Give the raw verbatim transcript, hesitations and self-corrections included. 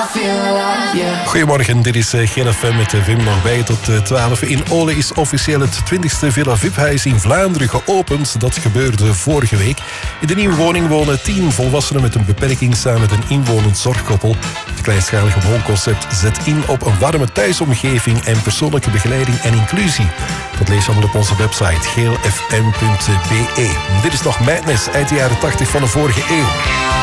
Goedemorgen, dit is Geel F M met Wim nog bij tot twaalf. In Ole is officieel het twintigste Villa V I P-huis in Vlaanderen geopend. Dat gebeurde vorige week. In de nieuwe woning wonen tien volwassenen met een beperking samen met een inwonend zorgkoppel. Het kleinschalige woonconcept zet in op een warme thuisomgeving en persoonlijke begeleiding en inclusie. Dat lees je allemaal op onze website geel f m punt b e. Dit is nog Madness uit de jaren tachtig van de vorige eeuw.